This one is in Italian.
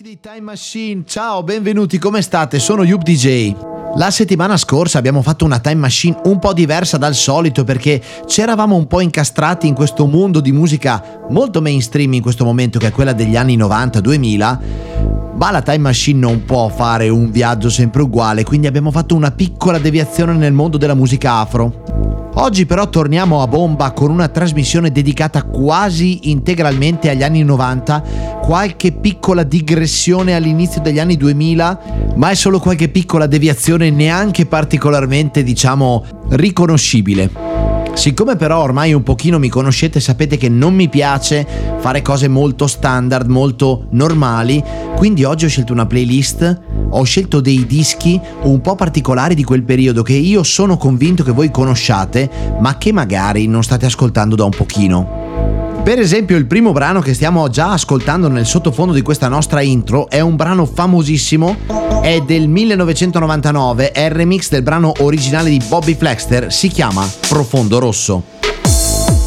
Amici di Time Machine, ciao, benvenuti, come state? Sono Yup DJ. La settimana scorsa abbiamo fatto una Time Machine un po' diversa dal solito perché ci eravamo un po' incastrati in questo mondo di musica molto mainstream in questo momento, che è quella degli anni 90-2000, ma la Time Machine non può fare un viaggio sempre uguale, quindi abbiamo fatto una piccola deviazione nel mondo della musica afro. Oggi però torniamo a bomba con una trasmissione dedicata quasi integralmente agli anni 90, qualche piccola digressione all'inizio degli anni 2000, ma è solo qualche piccola deviazione neanche particolarmente, riconoscibile. Siccome però ormai un pochino mi conoscete, sapete che non mi piace fare cose molto standard, molto normali, quindi oggi ho scelto una playlist, ho scelto dei dischi un po' particolari di quel periodo che io sono convinto che voi conosciate, ma che magari non state ascoltando da un pochino. Per esempio, il primo brano che stiamo già ascoltando nel sottofondo di questa nostra intro è un brano famosissimo, è del 1999, è il remix del brano originale di Bobby Flexter, si chiama Profondo Rosso.